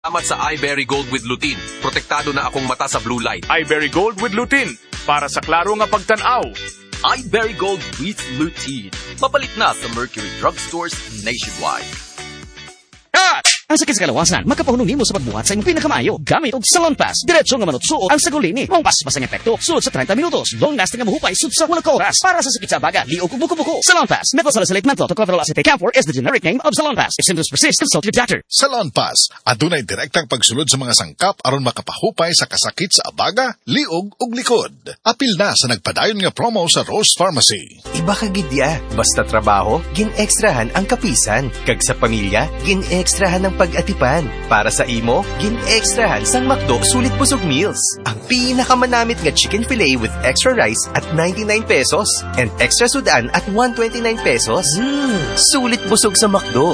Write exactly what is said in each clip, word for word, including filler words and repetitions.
Salamat sa iBerry Gold with Lutein. Protektado na akong mata sa blue light. iBerry Gold with Lutein. Para sa klaro nga pagtanaw. iBerry Gold with Lutein. Mapalit na sa Mercury Drugstores nationwide. Cut! Ang sakit sa kalawasan, makapahunong nimo sa pagbuhat sa imong pinakamayo. Gamit og Salon Pass. Diretso nga manutsuot ang sagulini. Mong pas-pas ang epekto. Sulod sa thirty minutos. Long lasting nga mahupay sud sa walang oras. Para sa sakit sa baga, liog ug buko-buko. Salon Pass. Methylsalicylate menthol tocopherol acetate camphor is the generic name of Salon Pass. If symptoms persist, consult your doctor. Salon Pass. Adunay direktang pagsulod sa mga sangkap aron makapahupay sa kasakit sa abaga, liog ug likod. Apil na sa nagpadayon nga promo sa Rose Pharmacy. Iba ka gidya. Basta trabaho, gin-extrahan ang kapisan. Kag sa pamilya, gin-extrahan ang pag-atipan. Para sa imo, gin-extrahan sang McDo Sulit Busog Meals. Ang pinakamanamit nga chicken fillet with extra rice at ninety-nine pesos and extra sudan at one twenty-nine pesos. Mm, sulit busog sa McDo.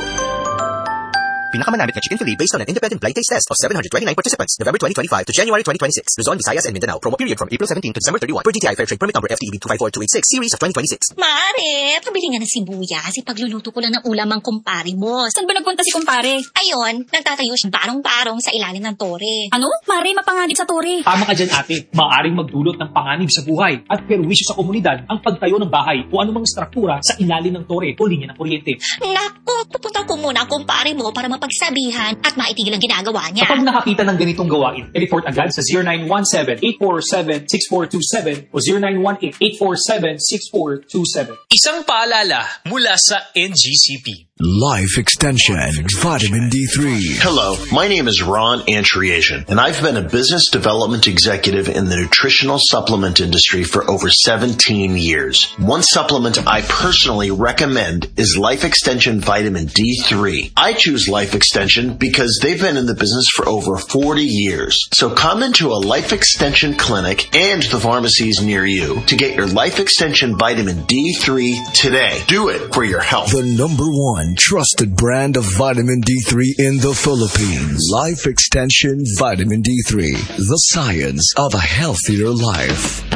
Pinakamanamit na chicken fillet based on an independent blind taste test of seven hundred twenty-nine participants, November twenty twenty-five to January twenty twenty-six. Luzon, Visayas, and Mindanao. Promo period from April seventeenth to December thirty-first. Per D T I Fair Trade Permit Number F T E B two five four two eight six, Series of twenty twenty-six. Mare, pabili nga ng sibuyas. Ipagluluto ko lang ng ulam ang kumpare mo. Saan ba nagpunta si kumpare? Ayon, nagtatayo siya barong-barong sa ilalim ng tore. Ano? Mare, mapanganib sa tore. Tama ka dyan, ate. Maaring magdulot ng panganib sa buhay at perwisyo sa komunidad ang pagtayo ng bahay o anumang struktura sa ilalim ng tore o linya ng kuryente. Naku, pupunta ko muna ang kumpare mo para mapagsabihan at maitigil ang ginagawa niya. Kapag nakakita ng ganitong gawain, i-report agad sa zero nine one seven, eight four seven, six four two seven o zero nine one eight, eight four seven, six four two seven. Isang paalala mula sa N G C P. Life Extension Vitamin D three. Hello, my name is Ron Antriasian, and I've been a business development executive in the nutritional supplement industry for over seventeen years. One supplement I personally recommend is Life Extension Vitamin D three. I choose Life Extension because they've been in the business for over forty years. So come into a Life Extension clinic and the pharmacies near you to get your Life Extension Vitamin D three today. Do it for your health. The number one trusted brand of vitamin D three in the Philippines. Life Extension Vitamin D three. The science of a healthier life.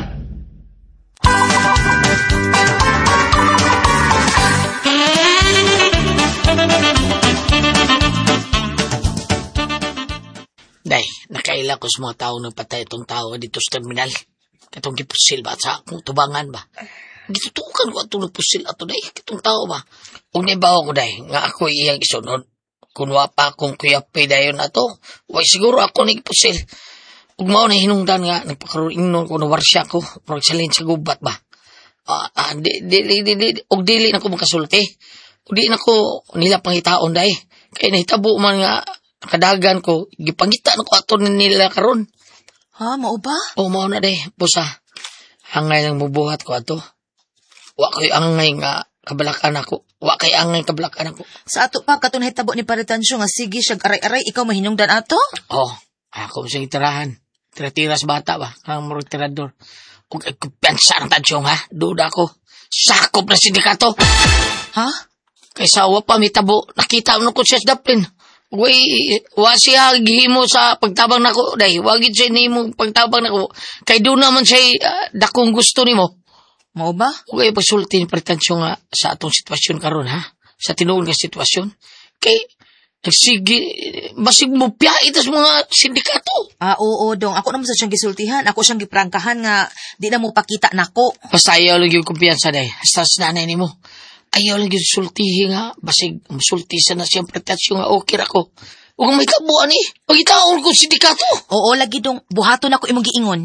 Day, nakaila ko sa mga tao nagpatay itong tao dito sa terminal. Katong gipusil ba sa akong tubangan ba? Gitutukan ko itong nagpusil ato day. Katong tao ba? Kung nibawa ko day, nga ako iyang isunod. Kung wapa akong kuyapi dayon na to, way siguro ako nagpusil. Kung mao na hinungdan nga, nagpakaroon ko na warsya ko, magsalin sa gubat ba? Ah, ah, di, di, di, di, di, og dili na ko makasulti. Og di na ko nila pangitaon day. Kaya nahitabo man nga, nakadagan ko, gipangita na ko ato nila karon. Ha, mao ba? O, mao na day, pusa. Hangay lang mubuhat ko ato. Wa ko'y angay nga kabalakan ako. Wa kay angay kabalakan ako. Sa ato pa, katong nahitabo ni Paritansyo nga sige siya aray-aray, ikaw mahinungdan ato? Oh, ako siyang itirahan. Tira-tira sa bata ba? Ang murag tirador. Kung kumpiyansa ng Tansyong ha, duda ko. Sakop na sindikato. Ha? Kay sawa pa mitabo, nakita mo ko siya sa daplin. Uy, wa siya gihimo sa pagtabang nako, day. Wagid siya nimo pagtabang nako. Kay doon naman siya uh, dakong gusto nimo. Mao ba? Uy, pasulti ni Paritansyo nga sa atong sitwasyon karon ha. Sa tinuod nga sitwasyon. Kay nagsige, basig mo piya itas mga sindikato. Ah, oo, dong. Ako naman sa siyang gisultihan. Ako siyang giprangkahan nga di na mo pakita nako. Basta ayaw lang yung kumpiyansa day. Hasta sa nanay ni mo. Ayaw lang yung sultihin nga. Basig, musultisa na siyang Paritansyo nga okay ako. Huwag may kabuan eh. Pagitaon ko sindikato. Oo, lagi dong. Buhaton ako imong giingon.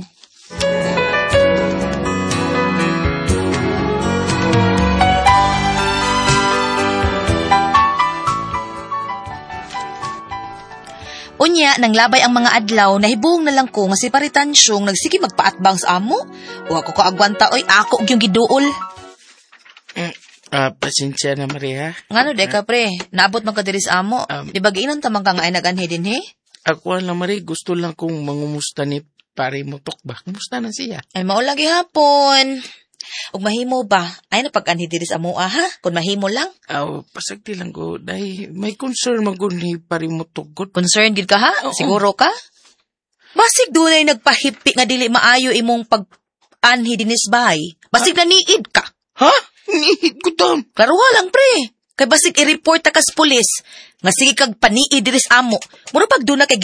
Unya, nang labay ang mga adlaw, nahibong na lang ko nga si Paritansyong nagsige magpaatbang sa amo. O ako kaagwanta, oy, ako yung giduol. Mm, uh, pasensya na, Maria. Ngano, deka, pre? Naabot man ka diri sa amo. Um, Di ba giinon tamang ka nga ay nag-anhe din, he? Ako lang, Maria. Gusto lang kong mangumusta ni pare mo Tokba. Kumusta na siya? Ay, maulagi hapon. Ug mahimo ba? Ay na pag-anhi diri sa amo, ha? Kung mahimo lang. Aw, oh, pasagdi lang ko. Dahil may concern magod ni pare mo Tokgot. Concern gid ka, ha? Oo. Siguro ka? Basig dunay nagpahipi nga dili maayo imong pag-anhi dinis bahay. Basig na niid ka. Ha? Niid ko tam. Klaruha lang, pre. Kay basig i-report ta kas pulis nga sige kag paniid diri sa amo. Mura pag duna kay